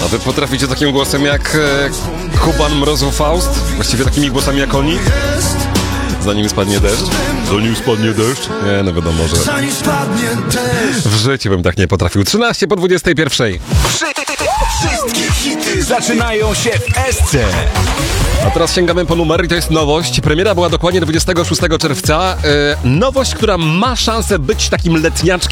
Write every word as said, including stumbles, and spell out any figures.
A wy potraficie takim głosem jak e, Kuban Mrozu Faust? Właściwie takimi głosami jak oni? Zanim spadnie deszcz? Zanim spadnie deszcz? Nie, no wiadomo, że w życiu bym tak nie potrafił. trzynaście po dwudziestej pierwszej. Wszystkie hity zaczynają się w S C. A teraz sięgamy po numer i to jest nowość. Premiera była dokładnie dwudziestego szóstego czerwca. Yy, nowość, która ma szansę być takim letniaczkiem